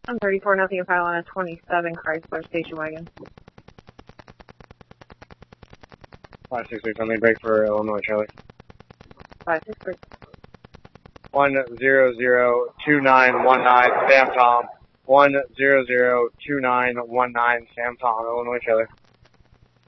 I'm 34, nothing, file on a 27 Chrysler station wagon. 566 on the break for Illinois, Charlie. 563. 1002919, Sam Tom. 1002919, Sam Tom, Illinois, Charlie.